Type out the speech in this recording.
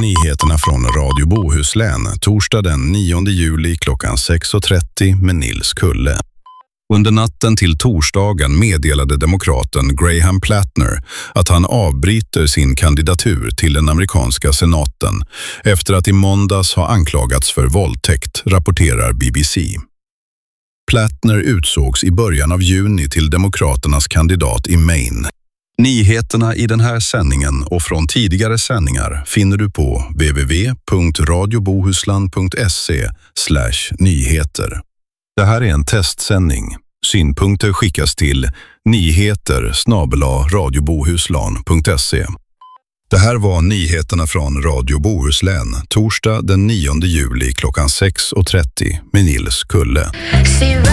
Nyheterna från Radio Bohuslän, torsdag den 9 juli klockan 6.30 med Nils Kulle. Under natten till torsdagen meddelade demokraten Graham Plattner att han avbryter sin kandidatur till den amerikanska senaten efter att i måndags ha anklagats för våldtäkt, rapporterar BBC. Plattner utsågs i början av juni till demokraternas kandidat i Maine. Nyheterna i den här sändningen och från tidigare sändningar finner du på www.radiobohuslan.se/nyheter. Det här är en testsändning. Synpunkter skickas till nyheter@radiobohuslan.se. Det här var nyheterna från Radio Bohuslän, torsdag den 9 juli klockan 6.30 med Nils Kulle.